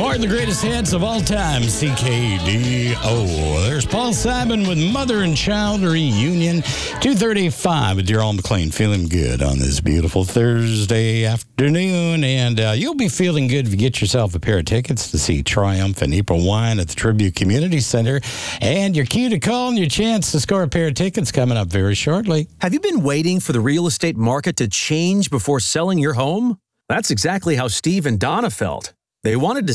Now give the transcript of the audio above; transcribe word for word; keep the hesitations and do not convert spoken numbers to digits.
More of the greatest hits of all time, C K D O. There's Paul Simon with Mother and Child Reunion. two thirty-five with Darrell McLean, feeling good on this beautiful Thursday afternoon. And uh, you'll be feeling good if you get yourself a pair of tickets to see Triumph and April Wine at the Tribute Community Center. And your cue to call and your chance to score a pair of tickets coming up very shortly. Have you been waiting for the real estate market to change before selling your home? That's exactly how Steve and Donna felt. They wanted to